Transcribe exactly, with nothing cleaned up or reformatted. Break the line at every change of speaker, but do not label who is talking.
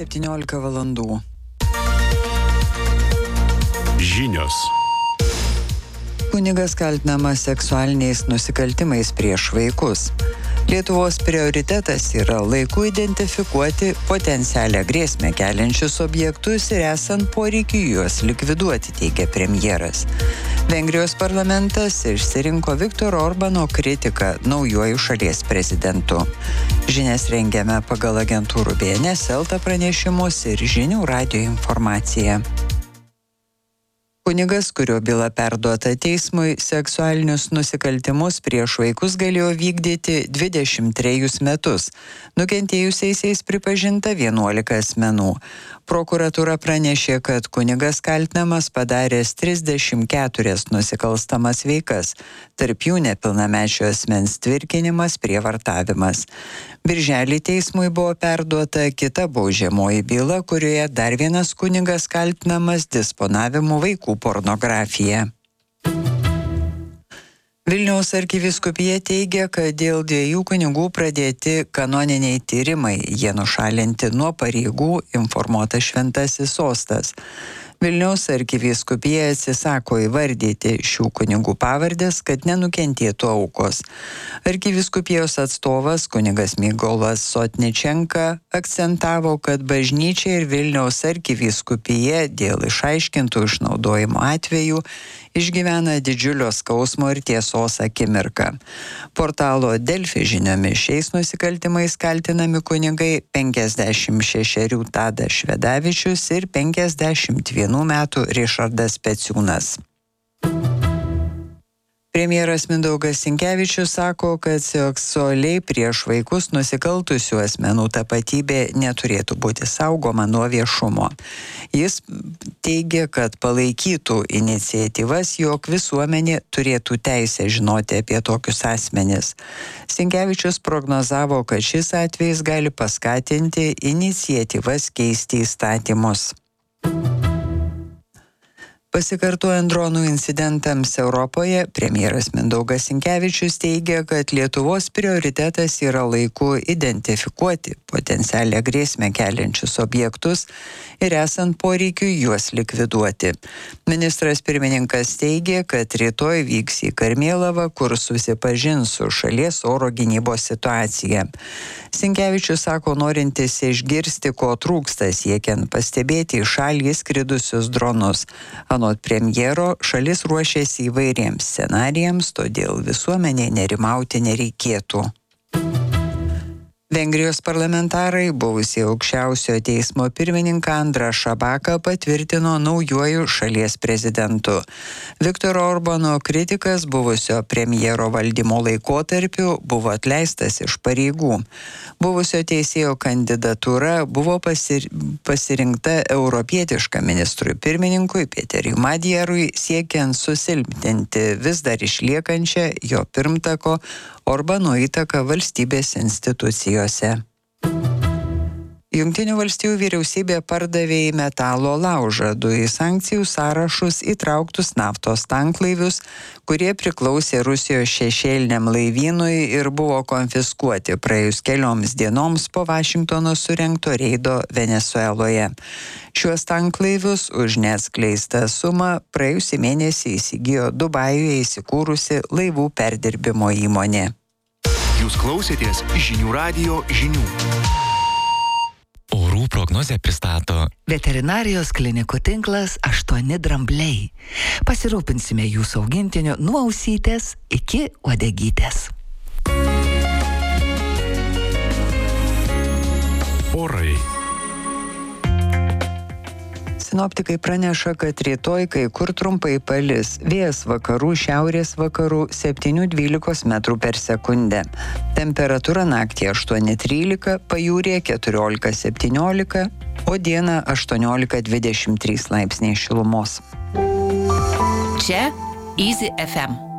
septyniolika valandų.
Žinios.
Kunigas kaltinamas seksualiniais nusikaltimais prieš vaikus. Lietuvos prioritetas yra laiku identifikuoti potencialią grėsmę keliančius objektus ir esant poreikiui juos likviduoti, teigia premjeras. Vengrijos parlamentas išsirinko Viktoro Orbano kritiką naujuoju šalies prezidentu. Žinias rengiame pagal agentūrų B N S, Elta pranešimus ir Žinių radijo informaciją. Kunigas, kurio byla perduota teismui, seksualinius nusikaltimus prieš vaikus galėjo vykdyti dvidešimt trejus metus. Nukentėjusiaisiais pripažinta vienuolika asmenų. Prokuratūra pranešė, kad kunigas kaltinamas padaręs trisdešimt keturias nusikalstamas veikas, tarp jų nepilnamečio asmens tvirkinimas, prievartavimas. Birželį teismui buvo perduota kita baudžiamoji byla, kurioje dar vienas kunigas kaltinamas disponavimu vaikų pornografija. Vilniaus arkivyskupija teigia, kad dėl dviejų kunigų pradėti kanoniniai tyrimai, jie nušalinti nuo pareigų, informuota Šventasis Sostas. Vilniaus arkivyskupija atsisako įvardyti šių kunigų pavardės, kad nenukentėtų aukos. Arkivyskupijos atstovas kunigas Mykolas Sotničenka akcentavo, kad bažnyčia ir Vilniaus arkivyskupija dėl išaiškintų išnaudojimo atvejų išgyvena didžiulio skausmo ir tiesos akimirką. Portalo Delfi žiniomis šiais nusikaltimais kaltinami kunigai penkiasdešimt šešerių Tadas Švedavičius ir penkiasdešimt vienų metų Rišardas Peciūnas. Premjeras Mindaugas Sinkevičius sako, kad seksualiai prieš vaikus nusikaltusių asmenų tapatybė neturėtų būti saugoma nuo viešumo. Jis teigia, kad palaikytų iniciatyvas, jog visuomenė turėtų teisę žinoti apie tokius asmenis. Sinkevičius prognozavo, kad šis atvejis gali paskatinti iniciatyvas keisti įstatymus. Pasikartojant dronų incidentams Europoje, premjeras Mindaugas Sinkevičius teigia, kad Lietuvos prioritetas yra laiku identifikuoti potencialią grėsmę keliančius objektus ir esant poreikiui juos likviduoti. Ministras pirmininkas teigia, kad rytoj vyks į Karmėlavą, kur susipažins su šalies oro gynybos situacija. Sinkevičius sako, norintis išgirsti, ko trūksta siekiant pastebėti į šalį skridusius dronus. Anot premjero, šalis ruošiasi įvairiems scenarijams, todėl visuomenė nerimauti nereikėtų. Vengrijos parlamentarai buvusį aukščiausiojo teismo pirmininką Andrą Šabaką patvirtino naujuoju šalies prezidentu. Viktoro Orbano kritikas buvusio premjero valdymo laikotarpiu buvo atleistas iš pareigų. Buvusio teisėjo kandidatūra buvo pasir... pasirinkta europietiška ministrui pirmininkui Peteriui Madjarui, siekiant susilpninti vis dar išliekančią jo pirmtako Orbano įtaką valstybės institucijose. Jungtinių valstijų vyriausybė pardavė į metalo laužą du į sankcijų sąrašus įtrauktus naftos tanklaivius, kurie priklausė Rusijos šešėliniam laivynui ir buvo konfiskuoti praėjus kelioms dienoms po Vašingtono surengto reido Venesueloje. Šiuos tanklaivius už neatskleistą sumą praėjusį mėnesį įsigijo Dubajuje įsikūrusi laivų perdirbimo įmonė.
Jūs klausėtės Žinių radijo žinių.
Orų prognozę pristato
veterinarijos klinikų tinklas aštuoni drambliai. Pasirūpinsime jūsų augintiniu nuo ausytės iki uodegytės.
Orai.
Sinoptikai praneša, kad rytoj kai kur trumpai palis. Vėjas vakarų, šiaurės vakarų septyni dvylika metrų per sekundę. Temperatūra naktį aštuoni trylika, pajūryje keturiolika septyniolika, o dieną aštuoniolika dvidešimt trys laipsniai šilumos.
Čia Easy F M.